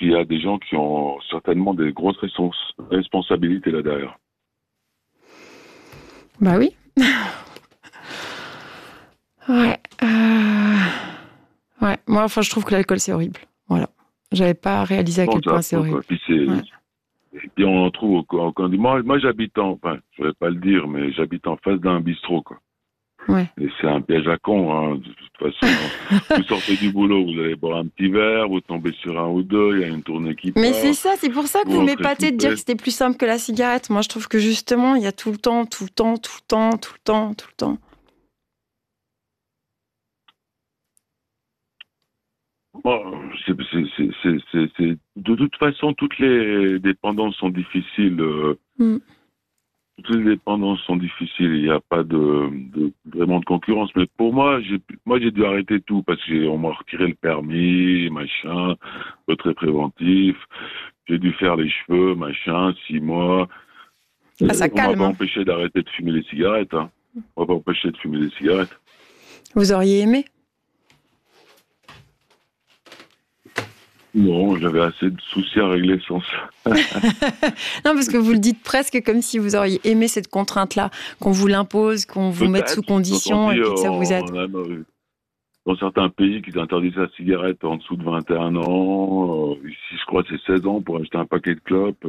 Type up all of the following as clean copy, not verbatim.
qu'il y a des gens qui ont certainement des grosses responsabilités là derrière. Bah oui. Ouais. Ouais. Moi, enfin, je trouve que l'alcool, c'est horrible. Voilà. J'avais pas réalisé à quel point c'est horrible. Puis et puis on en trouve au moi j'habite je vais pas le dire, mais j'habite en face d'un bistrot, quoi. Ouais. Et c'est un piège à con, hein. De toute façon, vous sortez du boulot, vous allez boire un petit verre, vous tombez sur un ou deux, il y a une tournée qui part. Mais c'est ça, c'est pour ça que vous m'épatez de dire que c'était plus simple que la cigarette. Moi, je trouve que justement, il y a tout le temps. Bon, de toute façon, toutes les dépendances sont difficiles. Toutes les dépendances sont difficiles. Il n'y a pas vraiment de concurrence. Mais pour moi, j'ai dû arrêter tout parce qu'on m'a retiré le permis, machin, retrait préventif. J'ai dû faire les cheveux, machin, 6 mois. Ah, ça calme. On m'a pas empêché d'arrêter de fumer les cigarettes. Hein. On m'a pas empêché de fumer les cigarettes. Vous auriez aimé ? Non, j'avais assez de soucis à régler sans ça. Non, parce que vous le dites presque comme si vous auriez aimé cette contrainte-là, qu'on vous l'impose, qu'on vous mette sous condition et puis que ça vous aide. Dans certains pays qui interdisent la cigarette en dessous de 21 ans, ici je crois que c'est 16 ans pour acheter un paquet de clopes.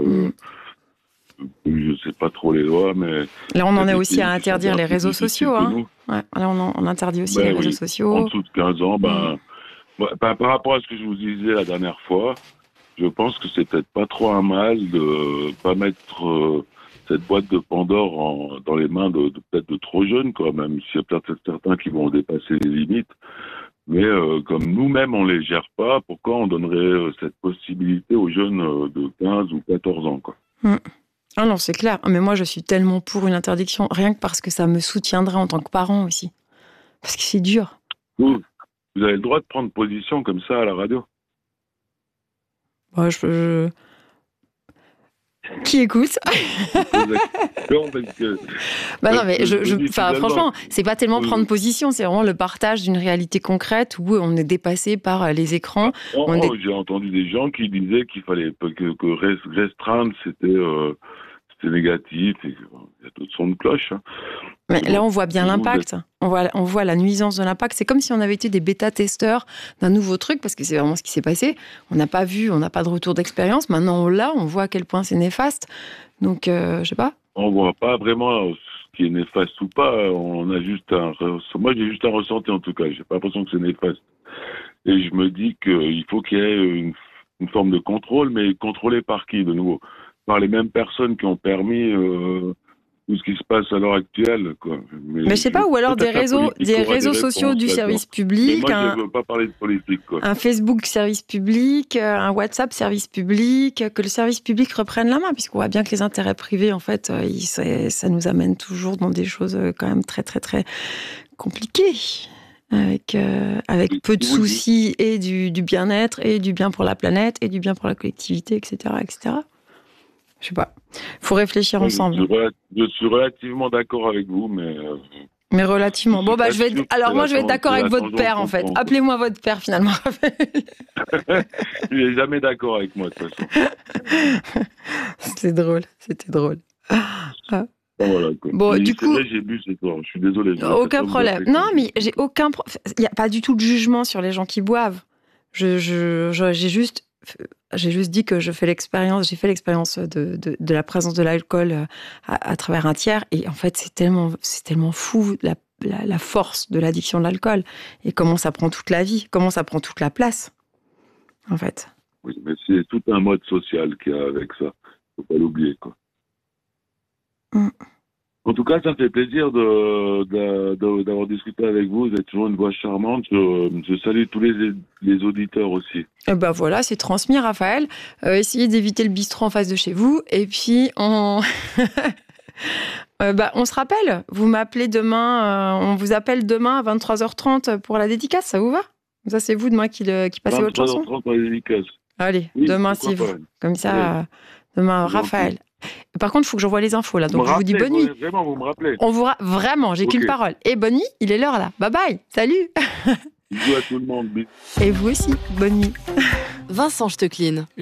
Je sais pas trop les lois, mais... Là, on en est aussi à interdire les réseaux sociaux. Hein. Ouais, là, on interdit aussi les réseaux sociaux. En dessous de 15 ans, par rapport à ce que je vous disais la dernière fois, je pense que c'est peut-être pas trop un mal de pas mettre cette boîte de Pandore dans les mains peut-être de trop jeunes, quoi, même s'il y a peut-être certains qui vont dépasser les limites. Mais comme nous-mêmes, on les gère pas, pourquoi on donnerait cette possibilité aux jeunes de 15 ou 14 ans, quoi. Ah non, c'est clair. Mais moi, je suis tellement pour une interdiction, rien que parce que ça me soutiendrait en tant que parent aussi. Parce que c'est dur. Vous avez le droit de prendre position comme ça à la radio. Bah, Qui écoute? Bah non, mais franchement, c'est pas tellement prendre position, c'est vraiment le partage d'une réalité concrète où on est dépassé par les écrans. J'ai entendu des gens qui disaient qu'il fallait que restreindre, c'était négatif. Il y a d'autres sons de cloche. Hein. Mais là, on voit bien l'impact. On voit la nuisance de l'impact. C'est comme si on avait été des bêta-testeurs d'un nouveau truc, parce que c'est vraiment ce qui s'est passé. On n'a pas vu, on n'a pas de retour d'expérience. Maintenant, on voit à quel point c'est néfaste. Donc, je sais pas. On voit pas vraiment ce qui est néfaste ou pas. On a juste moi, j'ai juste un ressenti, en tout cas. J'ai pas l'impression que c'est néfaste. Et je me dis qu'il faut qu'il y ait une forme de contrôle, mais contrôlé par qui, de nouveau? Par les mêmes personnes qui ont permis tout ce qui se passe à l'heure actuelle, quoi. Mais je sais pas, ou alors des réseaux sociaux du service public. Mais moi, je ne veux pas parler de politique, quoi. Un Facebook service public, un WhatsApp service public, que le service public reprenne la main, puisqu'on voit bien que les intérêts privés, en fait, ça nous amène toujours dans des choses quand même très, très, très compliquées. Avec peu de soucis et du bien-être, et du bien pour la planète, et du bien pour la collectivité, etc., etc. Je sais pas. Il faut réfléchir ensemble. Je suis relativement d'accord avec vous, mais... Mais relativement. Bon, je vais être d'accord avec votre père, en fait. Appelez-moi votre père, finalement. Il n'est jamais d'accord avec moi, de toute façon. C'était drôle. Voilà, bon, du coup, vrai, j'ai bu ce soir. Je suis désolé. Aucun problème. Non, mais j'ai aucun. Il n'y a pas du tout de jugement sur les gens qui boivent. J'ai juste dit que j'ai fait l'expérience de la présence de l'alcool à travers un tiers. Et en fait, c'est tellement fou la force de l'addiction de l'alcool et comment ça prend toute la vie, comment ça prend toute la place, en fait. Oui, mais c'est tout un mode social qu'il y a avec ça. Faut pas l'oublier, quoi. En tout cas, ça me fait plaisir d'avoir discuté avec vous. Vous êtes toujours une voix charmante. Je salue tous les auditeurs aussi. Voilà, c'est transmis, Raphaël. Essayez d'éviter le bistrot en face de chez vous. Et puis, on se rappelle. Vous m'appelez demain. On vous appelle demain à 23h30 pour la dédicace. Ça vous va? Ça, c'est vous demain qui passez votre chanson? 23h30 pour la dédicace. Allez, oui, demain, c'est vous. Comme ça, demain, Raphaël. Par contre, il faut que j'envoie les infos, là. Donc, je vous dis bonne nuit. Vraiment, vous me rappelez. Vraiment, j'ai qu'une parole. Et bonne nuit, il est l'heure, là. Bye bye, salut. Bisous à tout le monde. Et vous aussi, bonne nuit. Vincent Stecline.